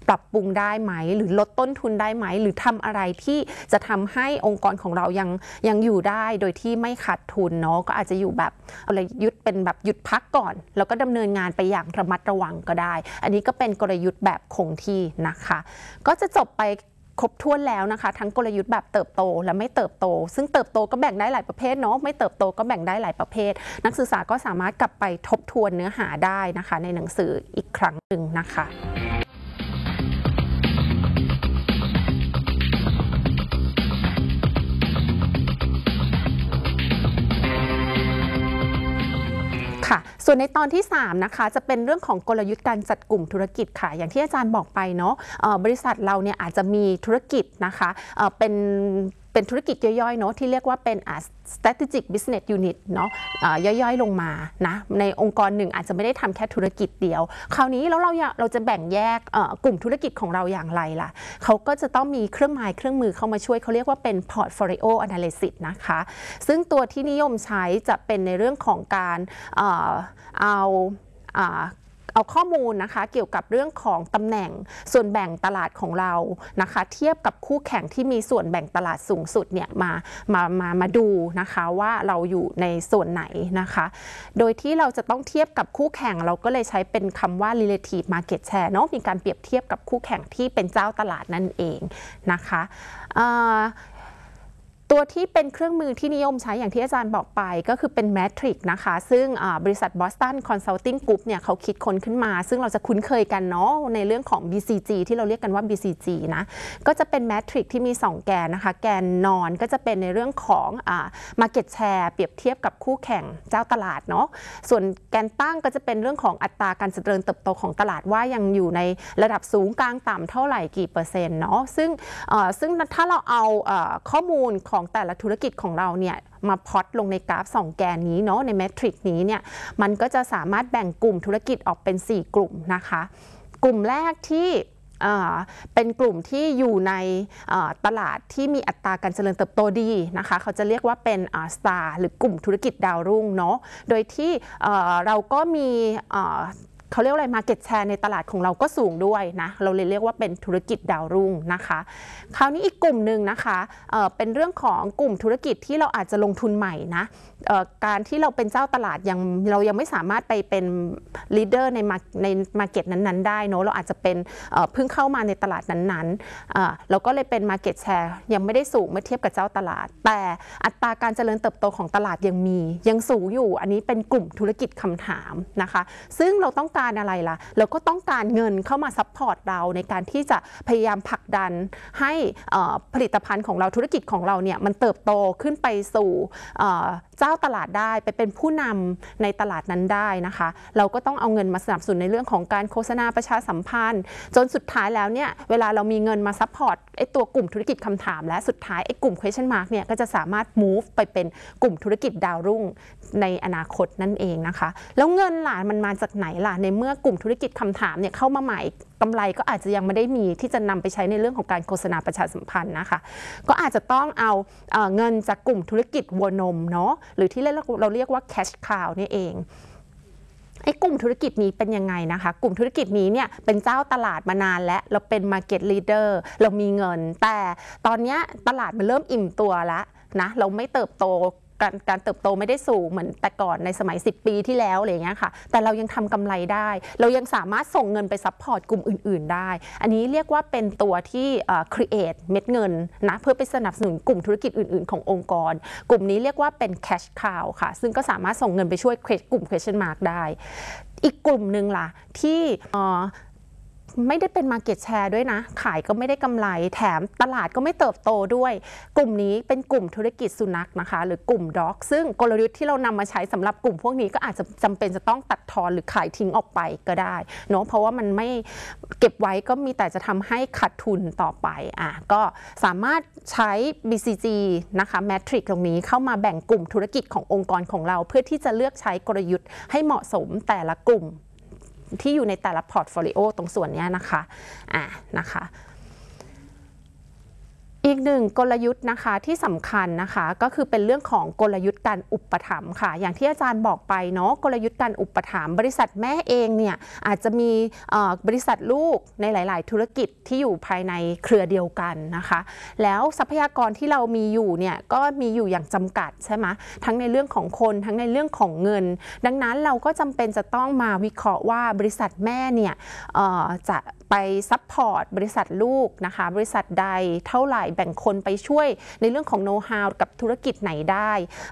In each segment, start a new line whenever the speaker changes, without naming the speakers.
ปรับปรุงได้ไหมหรือลดต้นทุนได้ไหมหรือทำอะไรที่จะทำให้องค์กรของเรายังอยู่ได้โดยที่ไม่ขาดทุนเนาะก็อาจจะอยู่แบบอะไรเป็นแบบหยุดพักก่อนแล้วก็ดำเนินงานไปอย่างระมัดระวังก็ได้อันนี้ก็เป็นกลยุทธ์แบบคงที่นะคะก็จะจบไปครบถ้วนแล้วนะคะทั้งกลยุทธ์แบบเติบโตและไม่เติบโตซึ่งเติบโตก็แบ่งได้หลายประเภทเนาะไม่เติบโตก็แบ่งได้หลายประเภทนักศึกษาก็สามารถกลับไปทบทวนเนื้อหาได้นะคะในหนังสืออีกครั้งหนึ่งนะคะค่ะส่วนในตอนที่3นะคะจะเป็นเรื่องของกลยุทธ์การจัดกลุ่มธุรกิจค่ะอย่างที่อาจารย์บอกไปเนาะบริษัทเราเนี่ยอาจจะมีธุรกิจนะคะเป็นธุรกิจย่อยๆเนาะที่เรียกว่าเป็น strategic business unit เนาะย่อยๆลงมานะในองค์กรหนึ่งอาจจะไม่ได้ทำแค่ธุรกิจเดียวคราวนี้แล้วเราจะแบ่งแยกกลุ่มธุรกิจของเราอย่างไรล่ะเขาก็จะต้องมีเครื่องไม้เครื่องมือเข้ามาช่วยเขาเรียกว่าเป็น portfolio analysis นะคะซึ่งตัวที่นิยมใช้จะเป็นในเรื่องของการเอาข้อมูลนะคะเกี่ยวกับเรื่องของตำแหน่งส่วนแบ่งตลาดของเรานะคะเทียบกับคู่แข่งที่มีส่วนแบ่งตลาดสูงสุดเนี่ยมาดูนะคะว่าเราอยู่ในส่วนไหนนะคะโดยที่เราจะต้องเทียบกับคู่แข่งเราก็เลยใช้เป็นคำว่า relative market share เนาะมีการเปรียบเทียบกับคู่แข่งที่เป็นเจ้าตลาดนั่นเองนะคะตัวที่เป็นเครื่องมือที่นิยมใช้อย่างที่อาจารย์บอกไปก็คือเป็น Matrix นะคะซึ่งบริษัท Boston Consulting Group เนี่ยเขาคิดค้นขึ้นมาซึ่งเราจะคุ้นเคยกันเนาะในเรื่องของ BCG ที่เราเรียกกันว่า BCG นะก็จะเป็น Matrix ที่มี2แกนนะคะแกนนอนก็จะเป็นในเรื่องของMarket Share เปรียบเทียบกับคู่แข่งเจ้าตลาดเนาะส่วนแกนตั้งก็จะเป็นเรื่องของอัตราการเจริญเติบโตของตลาดว่ายังอยู่ในระดับสูงกลางต่ำเท่าไหร่กี่เปอร์เซ็นต์เนาะซึ่งถ้าเราเอาข้อมูลของแต่ละธุรกิจของเราเนี่ยมาพอตลงในกราฟ2แกนนี้เนาะในแมทริกซ์นี้เนี่ยมันก็จะสามารถแบ่งกลุ่มธุรกิจออกเป็น4กลุ่มนะคะกลุ่มแรกที่เป็นกลุ่มที่อยู่ในตลาดที่มีอัตราการเจริญเติบโตดีนะคะเขาจะเรียกว่าเป็นสตาร์หรือกลุ่มธุรกิจดาวรุ่งเนาะโดยที่เราก็มีเขาเรียกว่าอะไร Market Share ในตลาดของเราก็สูงด้วยนะเราเลยเรียกว่าเป็นธุรกิจดาวรุ่งนะคะคราวนี้อีกกลุ่มหนึ่งนะคะเป็นเรื่องของกลุ่มธุรกิจที่เราอาจจะลงทุนใหม่นะการที่เราเป็นเจ้าตลาดเรายังไม่สามารถไปเป็น leader ใน market นั้นๆได้เนาะเราอาจจะเป็นเพิ่งเข้ามาในตลาดนั้นๆเราก็เลยเป็น Market Share ยังไม่ได้สูงเมื่อเทียบกับเจ้าตลาดแต่อัตราการเจริญเติบโตของตลาดยังสูงอยู่อันนี้เป็นกลุ่มธุรกิจคำถามนะคะซึ่งเราต้องการอะไรล่ะเราก็ต้องการเงินเข้ามาซัพพอร์ตเราในการที่จะพยายามผลักดันให้ผลิตภัณฑ์ของเราธุรกิจของเราเนี่ยมันเติบโตขึ้นไปสู่เจ้าตลาดได้ไปเป็นผู้นำในตลาดนั้นได้นะคะเราก็ต้องเอาเงินมาสนับสนุนในเรื่องของการโฆษณาประชาสัมพันธ์จนสุดท้ายแล้วเนี่ยเวลาเรามีเงินมาซัพพอร์ตไอ้ตัวกลุ่มธุรกิจคำถามและสุดท้ายไอ้กลุ่ม question mark เนี่ยก็จะสามารถ move ไปเป็นกลุ่มธุรกิจดาวรุ่งในอนาคตนั่นเองนะคะแล้วเงินล่ะมันมาจากไหนล่ะในเมื่อกลุ่มธุรกิจคำถามเนี่ยเข้ามาใหม่กำไรก็อาจจะยังไม่ได้มีที่จะนำไปใช้ในเรื่องของการโฆษณาประชาสัมพันธ์นะคะก็อาจจะต้องเอาเงินจากกลุ่มธุรกิจวัวนมเนาะหรือที่เราเรียกว่า cash cow นี่เองไอ้กลุ่มธุรกิจนี้เป็นยังไงนะคะกลุ่มธุรกิจนี้เนี่ยเป็นเจ้าตลาดมานานและเราเป็น market leader เรามีเงินแต่ตอนนี้ตลาดมันเริ่มอิ่มตัวแล้วนะเราไม่เติบโตการเติบโตไม่ได้สูงเหมือนแต่ก่อนในสมัย10 ปีที่แล้วอะไรอย่างเงี้ยค่ะแต่เรายังทำกำไรได้เรายังสามารถส่งเงินไปซัพพอร์ตกลุ่มอื่นๆได้อันนี้เรียกว่าเป็นตัวที่create เม็ดเงินนะเพื่อไปสนับสนุนกลุ่มธุรกิจอื่นๆขององค์กรกลุ่มนี้เรียกว่าเป็น cash cow ค่ะซึ่งก็สามารถส่งเงินไปช่วยกลุ่ม question mark ได้อีกกลุ่มหนึ่งล่ะที่ไม่ได้เป็น Market Share ด้วยนะขายก็ไม่ได้กำไรแถมตลาดก็ไม่เติบโตด้วยกลุ่มนี้เป็นกลุ่มธุรกิจสุนัขนะคะหรือกลุ่มด็อกซึ่งกลยุทธ์ที่เรานำมาใช้สำหรับกลุ่มพวกนี้ก็อาจจะจำเป็นจะต้องตัดทอนหรือขายทิ้งออกไปก็ได้เนาะเพราะว่ามันไม่เก็บไว้ก็มีแต่จะทำให้ขาดทุนต่อไปก็สามารถใช้ BCG นะคะ Matrix ตรงนี้เข้ามาแบ่งกลุ่มธุรกิจขององค์กรของเราเพื่อที่จะเลือกใช้กลยุทธ์ให้เหมาะสมแต่ละกลุ่มที่อยู่ในแต่ละพอร์ตโฟลิโอตรงส่วนนี้นะคะอีกหนึ่งกลยุทธ์นะคะที่สำคัญนะคะก็คือเป็นเรื่องของกลยุทธ์การอุปถัมภ์ค่ะอย่างที่อาจารย์บอกไปเนาะกลยุทธ์การอุปถัมภ์บริษัทแม่เองเนี่ยอาจจะมีบริษัทลูกในหลายๆธุรกิจที่อยู่ภายในเครือเดียวกันนะคะแล้วทรัพยากรที่เรามีอยู่เนี่ยก็มีอยู่อย่างจำกัดใช่ไหมทั้งในเรื่องของคนทั้งในเรื่องของเงินดังนั้นเราก็จำเป็นจะต้องมาวิเคราะห์ว่าบริษัทแม่เนี่ยจะไปซัพพอร์ตบริษัทลูกนะคะบริษัทใดเท่าไหร่แบ่งคนไปช่วยในเรื่องของโน้ตฮาวกับธุรกิจไหนได้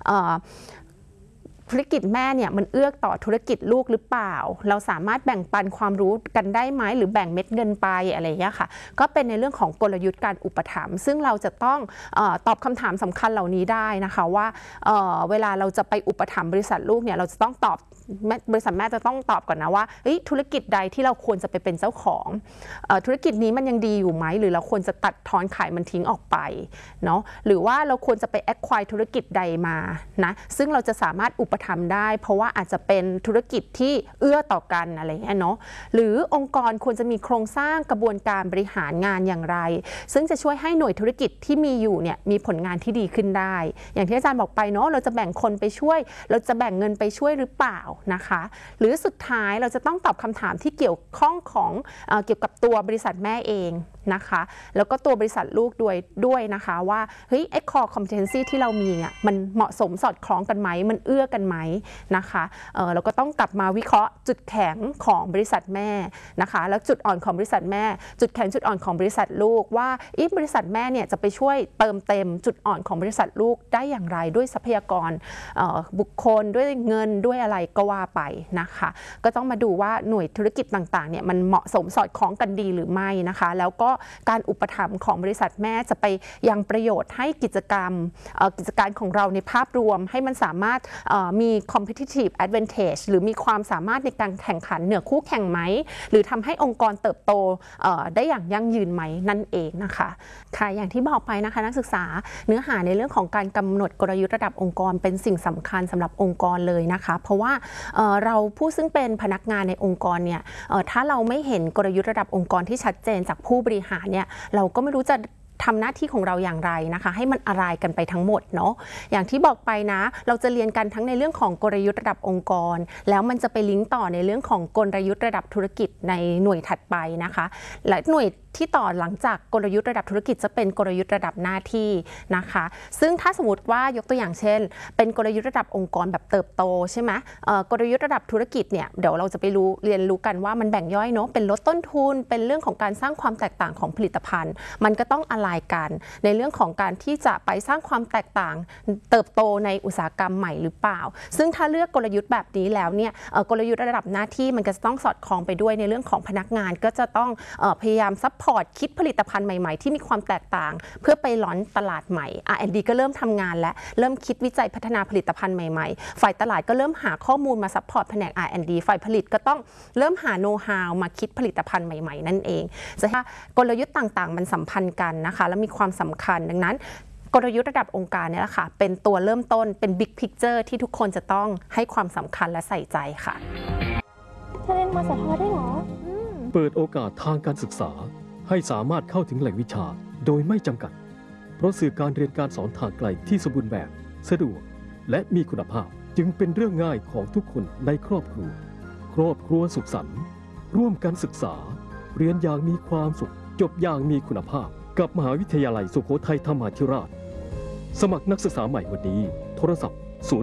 ธุรกิจแม่เนี่ยมันเอื้อต่อธุรกิจลูกหรือเปล่าเราสามารถแบ่งปันความรู้กันได้ไหมหรือแบ่งเม็ดเงินไปอะไรอย่างเงี้ยค่ะก็เป็นในเรื่องของกลยุทธ์การอุปถัมภ์ซึ่งเราจะต้องตอบคำถามสำคัญเหล่านี้ได้นะคะว่าเวลาเราจะไปอุปถัมภ์บริษัทลูกเนี่ยเราจะต้องตอบบริษัทแม่จะต้องตอบก่อนนะว่าธุรกิจใดที่เราควรจะไปเป็นเจ้าของธุรกิจนี้มันยังดีอยู่ไหมหรือเราควรจะตัดทอนขายมันทิ้งออกไปเนาะหรือว่าเราควรจะไป acquire ธุรกิจใดมานะซึ่งเราจะสามารถอุปถัมภ์ได้เพราะว่าอาจจะเป็นธุรกิจที่เอื้อต่อกันอะไรเงี้ยเนาะหรือองค์กรควรจะมีโครงสร้างกระบวนการบริหารงานอย่างไรซึ่งจะช่วยให้หน่วยธุรกิจที่มีอยู่เนี่ยมีผลงานที่ดีขึ้นได้อย่างที่อาจารย์บอกไปเนาะเราจะแบ่งคนไปช่วยเราจะแบ่งเงินไปช่วยหรือเปล่านะคะหรือสุดท้ายเราจะต้องตอบคำถามที่เกี่ยวข้องของเกี่ยวกับตัวบริษัทแม่เองนะคะแล้วก็ตัวบริษัทลูกด้วยนะคะว่าไอ้ core competency ที่เรามีเนี่ยมันเหมาะสมสอดคล้องกันไหมมันเอื้อกันไหมนะคะเราก็ต้องกลับมาวิเคราะห์จุดแข็งของบริษัทแม่นะคะแล้วจุดอ่อนของบริษัทแม่จุดแข็งจุดอ่อนของบริษัทลูกว่าบริษัทแม่เนี่ยจะไปช่วยเติมเต็มจุดอ่อนของบริษัทลูกได้อย่างไรด้วยทรัพยากรบุคคลด้วยเงินด้วยอะไรก็ว่าไปนะคะก็ต้องมาดูว่าหน่วยธุรกิจต่างๆเนี่ยมันเหมาะสมสอดคล้องกันดีหรือไม่นะคะแล้วก็การอุปถัมภ์ของบริษัทแม่จะไปยังประโยชน์ให้กิจการของเราในภาพรวมให้มันสามารถมี competitive advantage หรือมีความสามารถในการแข่งขันเหนือคู่แข่งไหมหรือทำให้องค์กรเติบโตได้อย่างยั่งยืนไหมนั่นเองนะคะค่ะอย่างที่บอกไปนะคะนักศึกษาเนื้อหาในเรื่องของการกำหนดกลยุทธ์ระดับองค์กรเป็นสิ่งสำคัญสำหรับองค์กรเลยนะคะเพราะว่าเราผู้ซึ่งเป็นพนักงานในองค์กรเนี่ยถ้าเราไม่เห็นกลยุทธ์ระดับองค์กรที่ชัดเจนจากผู้บริหารเนี่ยเราก็ไม่รู้จะทำหน้าที่ของเราอย่างไรนะคะให้มันอะไรกันไปทั้งหมดเนาะอย่างที่บอกไปนะเราจะเรียนกันทั้งในเรื่องของกลยุทธ์ระดับองค์กรแล้วมันจะไปลิงก์ต่อในเรื่องของกลยุทธ์ระดับธุรกิจในหน่วยถัดไปนะคะและหน่วยที่ต่อหลังจากกลยุทธ์ระดับธุรกิจจะเป็นกลยุทธ์ระดับหน้าที่นะคะซึ่งถ้าสมมติว่ายกตัวอย่างเช่นเป็นกลยุทธ์ระดับองค์กรแบบเติบโตใช่ไหมกลยุทธ์ระดับธุรกิจเนี่ยเดี๋ยวเราจะไปเรียนรู้กันว่ามันแบ่งย่อยเนาะเป็นลดต้นทุนเป็นเรื่องของการสร้างความแตกต่างของผลิตภัณฑ์มันก็ต้องอะไรกันในเรื่องของการที่จะไปสร้างความแตกต่างเติบโตในอุตสาหกรรมใหม่หรือเปล่าซึ่งถ้าเลือกกลยุทธ์แบบนี้แล้วเนี่ยกลยุทธ์ระดับหน้าที่มันก็จะต้องสอดคล้องไปด้วยในเรื่องของพนักงานก็จะต้องพยายามซัพพอร์ตคิดผลิตภัณฑ์ใหม่ๆที่มีความแตกต่างเพื่อไปล้อนตลาดใหม่ R&D ก็เริ่มทำงานและเริ่มคิดวิจัยพัฒนาผลิตภัณฑ์ใหม่ๆฝ่ายตลาดก็เริ่มหาข้อมูลมาซัพพอร์ตแผนก R&D ฝ่ายผลิตก็ต้องเริ่มหาโน้ตฮาวมาคิดผลิตภัณฑ์ใหม่ๆนั่นเองจะว่ากลยุทธ์ต่างๆมันสัมพันธ์กันนะคะและมีความสำคัญดังนั้นกลยุทธ์ระดับองค์การเนี่ยแหละค่ะเป็นตัวเริ่มต้นเป็น Big Picture ที่ทุกคนจะต้องให้ความสำคัญและใส่ใจค่ะ
จะเรียนมสทได้หรอ
เปิดโอกาสทางการศึกษาให้สามารถเข้าถึงแหล่งวิชาโดยไม่จำกัดเพราะสื่อการเรียนการสอนทางไกลที่สมบูรณ์แบบสะดวกและมีคุณภาพจึงเป็นเรื่องง่ายของทุกคนในครอบครัวสุขสันต์ร่วมกันศึกษาเรียนอย่างมีความสุขจบอย่างมีคุณภาพกับมหาวิทยาลัยสุโขทัยธรรมาธิราชสมัครนักศึกษาใหม่วันนี้โทรศัพท์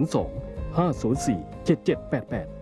02 504 7788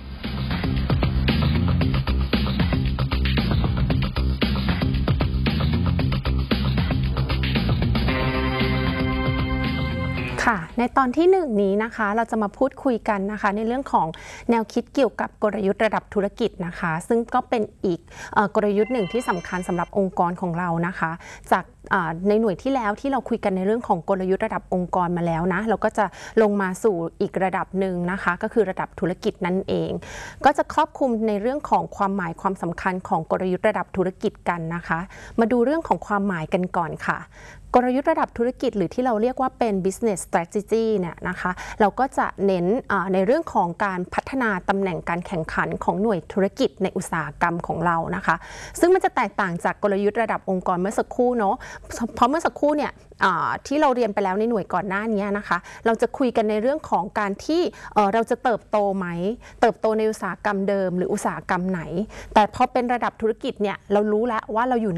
ค่ะในตอนที่1นี้นะคะเราจะมาพูดคุยกันนะคะในเรื่องของแนวคิดเกี่ยวกับกลยุทธ์ระดับธุรกิจนะคะซึ่งก็เป็นอีกกลยุทธ์หนึ่งที่สำคัญสำหรับองค์กรของเรานะคะจากในหน่วยที่แล้วที่เราคุยกันในเรื่องของกลยุทธ์ระดับองค์กรมาแล้วนะเราก็จะลงมาสู่อีกระดับหนึ่งนะคะก็คือระดับธุรกิจนั่นเองก็จะครอบคลุมในเรื่องของความหมายความสำคัญของกลยุทธ์ระดับธุรกิจกันนะคะมาดูเรื่องของความหมายกันก่อนค่ะกลยุทธ์ระดับธุรกิจหรือที่เราเรียกว่าเป็น business strategy เนี่ยนะคะเราก็จะเน้นในเรื่องของการพัฒนาตำแหน่งการแข่งขันของหน่วยธุรกิจในอุตสาหกรรมของเรานะคะซึ่งมันจะแตกต่างจากกลยุทธ์ระดับองค์กรเมื่อสักครู่เนาะเพราะเมื่อสักครู่เนี่ยที่เราเรียนไปแล้วในหน่วยก่อนหน้านี้นะคะเราจะคุยกันในเรื่องของการที่เราจะเติบโตไหมเติบโตในอุตสาหกรรมเดิมหรืออุตสาหกรรมไหนแต่พอเป็นระดับธุรกิจเนี่ยเรารู้แล้วว่าเราอยู่